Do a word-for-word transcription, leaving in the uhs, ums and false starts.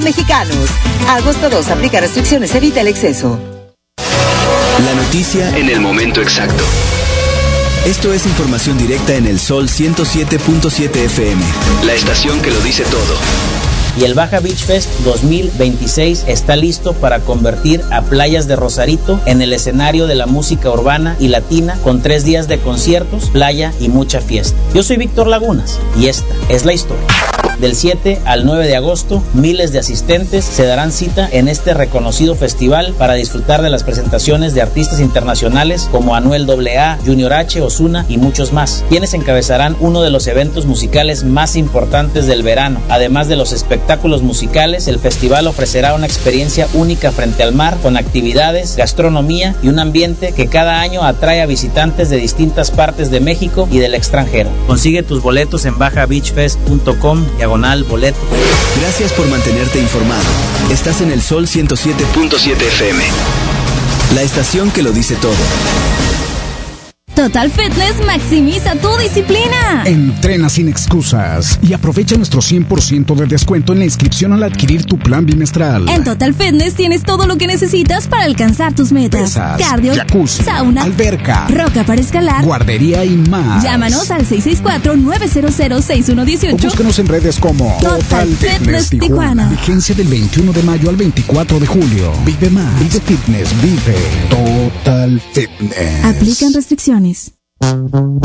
son mexicanos. Agosto dos, aplica restricciones, evita el exceso. La noticia en el momento exacto. Esto es información directa en el Sol ciento siete punto siete F M, la estación que lo dice todo. Y el Baja Beach Fest dos mil veintiséis está listo para convertir a Playas de Rosarito en el escenario de la música urbana y latina, con tres días de conciertos, playa y mucha fiesta. Yo soy Víctor Lagunas y esta es la historia. Del siete al nueve de agosto, miles de asistentes se darán cita en este reconocido festival para disfrutar de las presentaciones de artistas internacionales como Anuel A A, Junior H, Ozuna y muchos más, quienes encabezarán uno de los eventos musicales más importantes del verano. Además de los espectáculos musicales, el festival ofrecerá una experiencia única frente al mar, con actividades, gastronomía y un ambiente que cada año atrae a visitantes de distintas partes de México y del extranjero. Consigue tus boletos en baja beach fest punto com diagonal boletos. Gracias por mantenerte informado. Estás en el Sol ciento siete punto siete F M, la estación que lo dice todo. Total Fitness maximiza tu disciplina. Entrena sin excusas y aprovecha nuestro cien por ciento de descuento en la inscripción al adquirir tu plan bimestral. En Total Fitness tienes todo lo que necesitas para alcanzar tus metas. Pesas, cardio, jacuzzi, sauna, alberca, roca para escalar, guardería y más. Llámanos al seis seis cuatro, nueve cero cero, seis uno uno ocho. O búscanos en redes como Total, Total Fitness, Fitness Tijuana. Tijuana. Vigencia del veintiuno de mayo al veinticuatro de julio. Vive más. Vive Fitness. Vive Total Fitness. Aplican restricciones.